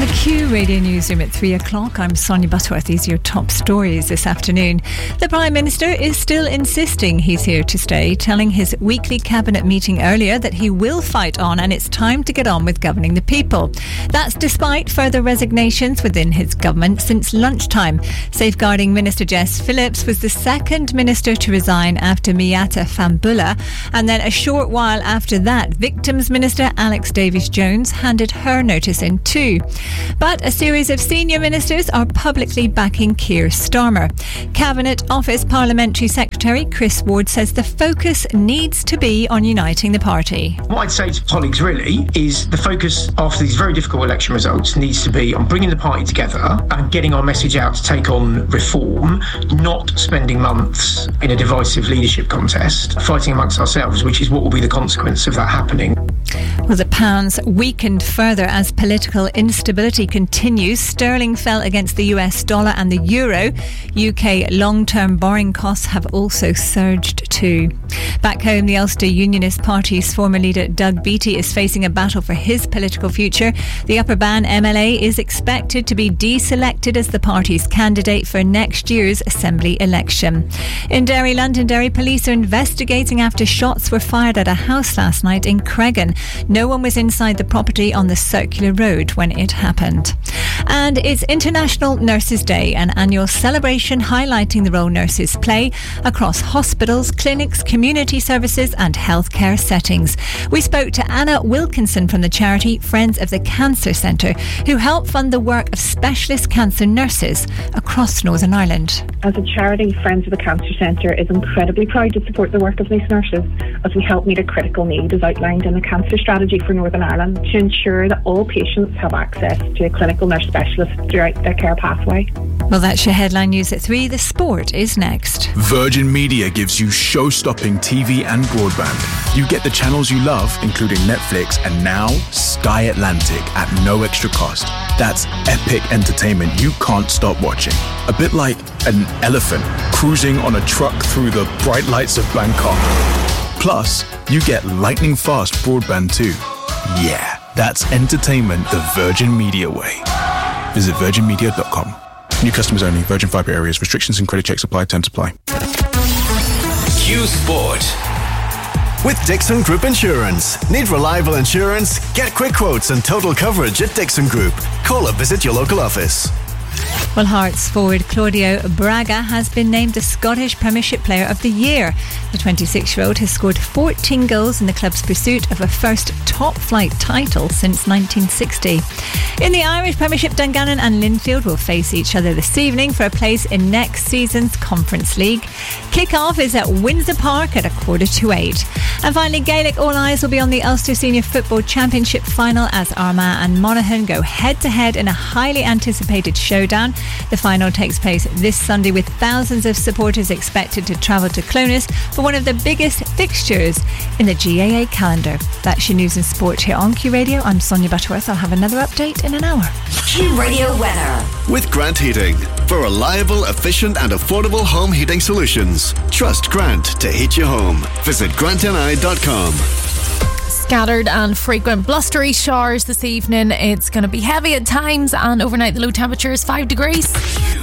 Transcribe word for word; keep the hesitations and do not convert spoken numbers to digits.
the Q Radio Newsroom at three o'clock. I'm Sonia Butterworth. These are your top stories this afternoon. The Prime Minister is still insisting he's here to stay, telling his weekly cabinet meeting earlier that he will fight on and it's time to get on with governing the people. That's despite further resignations within his government since lunchtime. Safeguarding Minister Jess Phillips was the second minister to resign after Miata Fambula, and then a short while after that, Victims Minister Alex Davies-Jones handed her notice in too. But a series of senior ministers are publicly backing Keir Starmer. Cabinet Office Parliamentary Secretary Chris Ward says the focus needs to be on uniting the party. What I'd say to colleagues really is the focus after these very difficult election results needs to be on bringing the party together and getting our message out to take on reform, not spending months in a divisive leadership contest, fighting amongst ourselves, which is what will be the consequence of that happening. Well, the pound's weakened further as political instability continues. Sterling fell against the U S dollar and the euro. U K long-term borrowing costs have also surged too. Back home, the Ulster Unionist Party's former leader Doug Beattie is facing a battle for his political future. The Upper Bann M L A is expected to be deselected as the party's candidate for next year's Assembly election. In Derry, Londonderry, police are investigating after shots were fired at a house last night in Cregan. No one was inside the property on the circular road when it happened. And it's International Nurses Day, an annual celebration highlighting the role nurses play across hospitals, clinics, community services and healthcare settings. We spoke to Anna Wilkinson from the charity Friends of the Cancer Centre, who help fund the work of specialist cancer nurses across Northern Ireland. As a charity, Friends of the Cancer Centre is incredibly proud to support the work of these nurses as we help meet a critical need as outlined in the Cancer Strategy for Northern Ireland to ensure that all patients have access to a clinical nurse specialist throughout their care pathway. Well, that's your headline news at three. The sport is next. Virgin Media gives you show-stopping T V and broadband. You get the channels you love, including Netflix and now Sky Atlantic at no extra cost. That's epic entertainment you can't stop watching. A bit like an elephant cruising on a truck through the bright lights of Bangkok. Plus, you get lightning fast broadband too. Yeah, that's entertainment the Virgin Media way. Visit virgin media dot com. New customers only. Virgin Fibre areas. Restrictions and credit checks apply. Terms apply. Q Sport. With Dixon Group Insurance. Need reliable insurance? Get quick quotes and total coverage at Dixon Group. Call or visit your local office. Well, Hearts forward Claudio Braga has been named the Scottish Premiership Player of the Year. The twenty-six-year-old has scored fourteen goals in the club's pursuit of a first top-flight title since nineteen sixty. In the Irish Premiership, Dungannon and Linfield will face each other this evening for a place in next season's Conference League. Kick-off is at Windsor Park at a quarter to eight. And finally, Gaelic, all eyes will be on the Ulster Senior Football Championship final as Armagh and Monaghan go head-to-head in a highly anticipated showdown. The final takes place this Sunday with thousands of supporters expected to travel to Clones for one of the biggest fixtures in the G A A calendar. That's your news and sport here on Q Radio. I'm Sonia Butterworth. I'll have another update in an hour. Q Radio weather. With Grant Heating. For reliable, efficient and affordable home heating solutions. Trust Grant to heat your home. Visit grant n i dot com. Scattered and frequent blustery showers this evening. It's going to be heavy at times, and overnight the low temperature is five degrees.